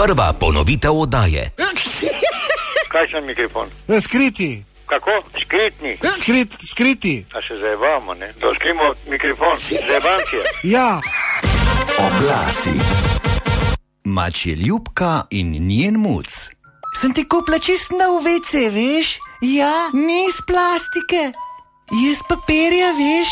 Prva ponovitev oddaje. Kaj še mikrofon? Skriti. Kako? Skritni? Skriti. A se zajebamo, ne? Doškimo mikrofon. Zajebanke. Ja. Oglasi. Mačje Ljubka in njen muc. Sem ti kupila čist nov WC, veš? Ja, ni iz plastike. Je iz papirja, veš?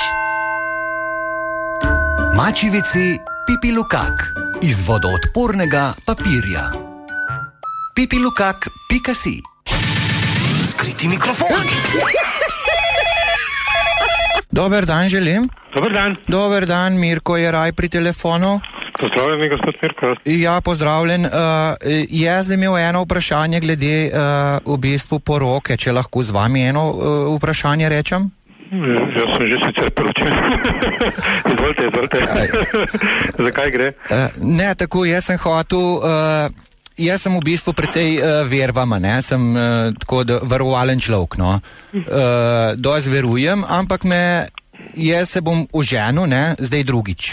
Mačji WC Pipilukak iz vodoodpornega papirja. Pipilukak.si. Skriti mikrofon. Dober dan želim. Dober dan. Dober dan, Mirko je raj pri telefonu. Pozdravljeni, gospod Mirko. Ja, pozdravljen. Jaz bi imel eno vprašanje glede v bistvu poroke, če lahko z vami eno vprašanje rečem. Jaz sem že sicer poročen. Izvolite. Zakaj gre? Ne, tako, jaz sem hotel... Jaz sem v bistvu precej vervama, ne, sem tako verovalen človek, no. Dosti verujem, ampak jaz se bom oženil, ne, zdaj drugič.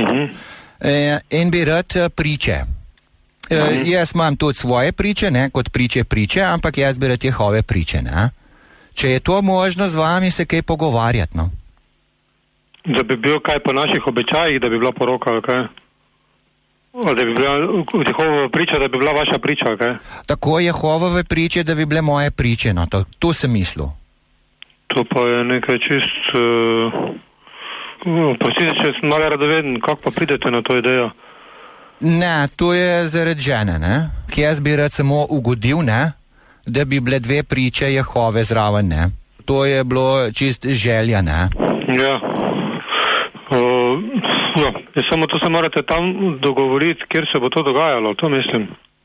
In bi rad priče. Jaz imam tudi svoje priče, ne, kot priče, ampak jaz bi rad Jehove priče, ne. Če je to možno z vami se kaj pogovarjati, no. Da bi bil kaj po naših običajih, da bi bila poroka, ali kaj? Da bi bila Jehova priča, da bi bila vaša priča, kaj? Tako, Jehovove priče, da bi bile moje priče, no, to sem mislil. To pa je nekaj čist... Prosite, če sem malo radoveden, kako pa pridete na to idejo? Ne, to je zaradi žene, ne? Ki jaz bi rad samo ugodil, ne? Da bi bile dve priče Jehove zraven, ne? To je bilo čist želja, ne? Ja. Samo to se morate tam dogovoriti, kjer se bo to dogajalo, to mislim.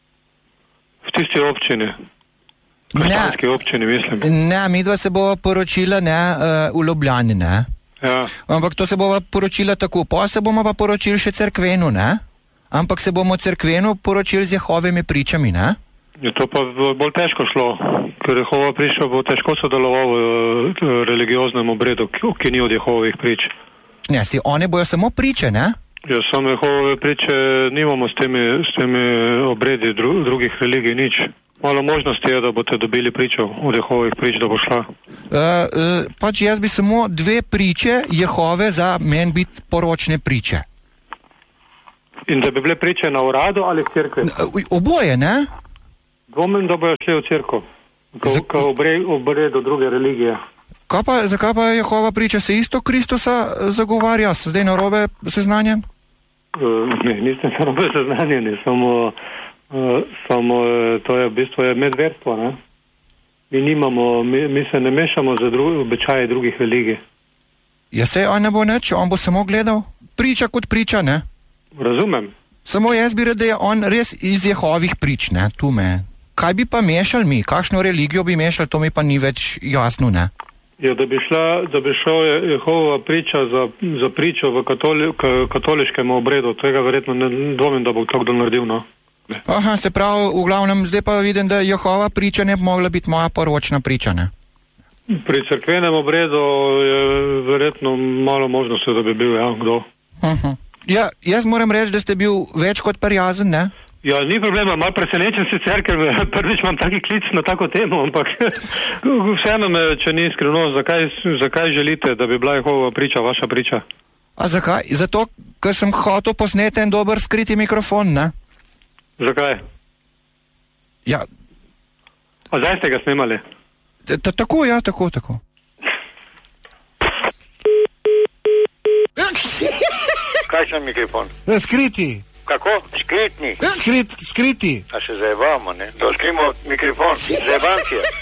V tisti občini. V krščanski občini, mislim. Ne, midva se bova poročila, ne, v Ljubljani, ne. Ja. Ampak to se bova poročila tako, pa se bomo pa poročili še cerkvenu, ne. Ampak se bomo cerkvenu poročili z Jehovimi pričami, ne. Je to pa bolj težko šlo, ker Jehova priča bo težko sodeloval v religioznem obredu, ki ni od Jehovih prič. Ne, one bojo samo priče, ne? Ja, samo Jehove priče nimamo s temi obredi drugih religij nič. Malo možnosti je, da boste dobili pričo od Jehovih prič, da bo šla. Pač jaz bi samo dve priče Jehove za meni biti poročne priče. In da bi bile priče na uradu ali v cerkvi? Oboje, ne? Dvomim, da bojo šli v cerkev, k obredu druge religije. Zakaj pa Jehova priča se isto Kristusa zagovarja? Se zdaj narobe seznanjen? Ne, niste narobe seznanjeni, samo to je v bistvu medverstvo, ne? Mi se ne mešamo za običaje drugih religij. Ja, sej on ne bo nič, on bo samo gledal priča kot priča, ne? Razumem. Samo jaz bi rad, da je on res iz Jehovih prič, ne? Tu me. Kaj bi pa mešali mi? Kakšno religijo bi mešali, to mi pa ni več jasno, ne? Ja, da bi šel Jehova priča za pričo v katoliškem obredu, tega verjetno ne dvomim, da bo to kdo naredil, no. Aha, se pravi, v glavnem, zdaj pa vidim, da Jehova priča ne bi mogla biti moja poročna priča, ne? Pri cerkvenem obredu je verjetno malo možnosti, da bi bil, ja, kdo. Ja, jaz moram reči, da ste bil več kot prijazen, ne? Ja, ni problema, malo presenečen sicer, ker prvič imam taki klic na tako temo, ampak vseeno me, če ni iskreno, zakaj želite, da bi bila Jehova priča, vaša priča? A zakaj? Zato, ker sem hotel posneti en dober skriti mikrofon, ne? Zakaj? Ja. A zdaj ste ga snemali? Tako, ja, tako. Kaj še mikrofon? Skriti. Kako? Skritni? Skriti. A se zajebamo, ne? Doškimo mikrofon. Zajebanke.